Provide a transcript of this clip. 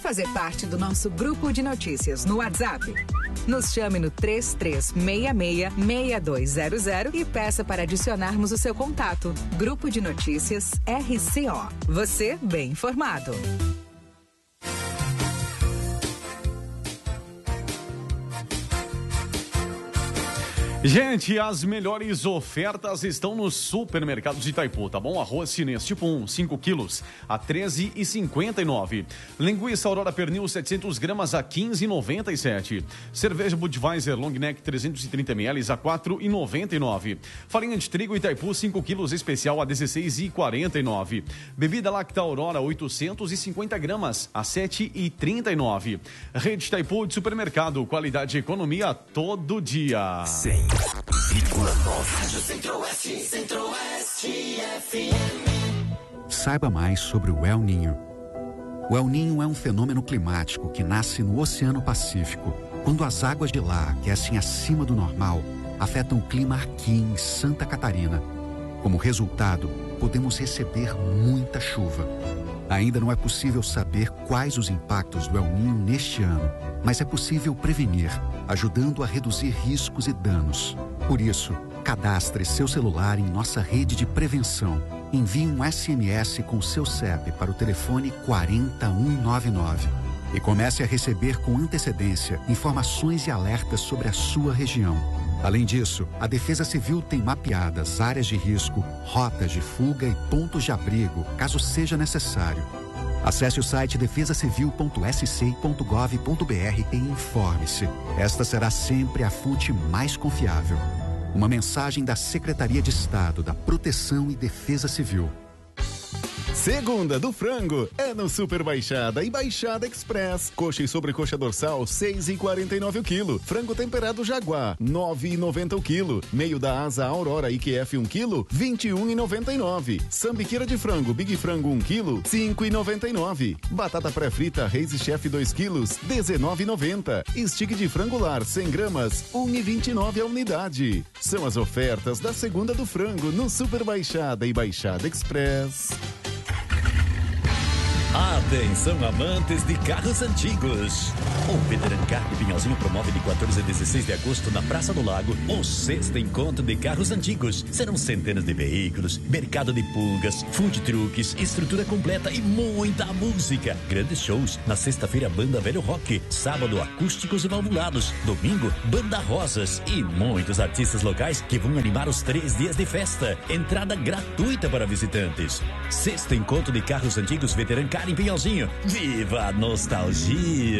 fazer parte do nosso grupo de notícias no WhatsApp? Nos chame no 3366-6200 e peça para adicionarmos o seu contato. Grupo de Notícias RCO. Você bem informado. Gente, as melhores ofertas estão nos supermercados de Itaipu, tá bom? Arroz chinês tipo 1, 5 quilos, a R$ 13,59. Linguiça Aurora Pernil, 700 gramas, a R$ 15,97. Cerveja Budweiser Long Neck, 330 ml, a R$ 4,99. Farinha de trigo Itaipu, 5 quilos, especial, a R$ 16,49. Bebida Lacta Aurora, 850 gramas, a R$ 7,39. Rede Itaipu de supermercado, qualidade e economia todo dia. 100,9. Rádio Centro-Oeste, Centro-Oeste FM. Saiba mais sobre o El Niño. O El Niño é um fenômeno climático que nasce no Oceano Pacífico, quando as águas de lá aquecem acima do normal, afetam o clima aqui em Santa Catarina. Como resultado, podemos receber muita chuva. Ainda não é possível saber quais os impactos do El Niño neste ano, mas é possível prevenir, ajudando a reduzir riscos e danos. Por isso, cadastre seu celular em nossa rede de prevenção. Envie um SMS com seu CEP para o telefone 40199 e comece a receber com antecedência informações e alertas sobre a sua região. Além disso, a Defesa Civil tem mapeadas áreas de risco, rotas de fuga e pontos de abrigo, caso seja necessário. Acesse o site defesacivil.sc.gov.br e informe-se. Esta será sempre a fonte mais confiável. Uma mensagem da Secretaria de Estado da Proteção e Defesa Civil. Segunda do frango é no Super Baixada e Baixada Express. Coxa e sobrecoxa dorsal, 6,49 o quilo. Frango temperado Jaguar, 9,90 o quilo. Meio da asa Aurora IQF 1 quilo, 21,99. Sambiqueira de frango Big Frango 1 quilo, 5,99. Batata pré-frita Reis Chef 2 quilos, 19,90. Stick de frango lar 100 gramas, 1,29 a unidade. São as ofertas da Segunda do frango no Super Baixada e Baixada Express. Atenção, amantes de carros antigos. O Veterancar de Pinhalzinho promove de 14 a 16 de agosto na Praça do Lago o 6º encontro de carros antigos. Serão centenas de veículos, mercado de pulgas, food trucks, estrutura completa e muita música. Grandes shows. Na sexta-feira, Banda Velho Rock. Sábado, acústicos e valvulados. Domingo, Banda Rosas. E muitos artistas locais que vão animar os 3 dias de festa. Entrada gratuita para visitantes. 6º encontro de carros antigos Veterancar em Pinhalzinho. Viva a nostalgia!